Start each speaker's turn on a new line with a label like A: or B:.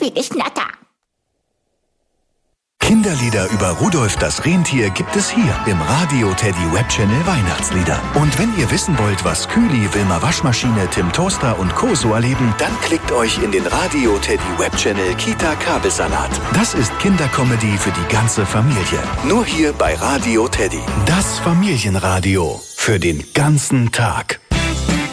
A: viele Schnatter.
B: Kinderlieder über Rudolf das Rentier gibt es hier im Radio Teddy Webchannel Weihnachtslieder. Und wenn ihr wissen wollt, was Kühli, Wilma Waschmaschine, Tim Toaster und Co. so erleben, dann klickt euch in den Radio Teddy Webchannel Kita Kabelsalat. Das ist Kindercomedy für die ganze Familie. Nur hier bei Radio Teddy. Das Familienradio für den ganzen Tag.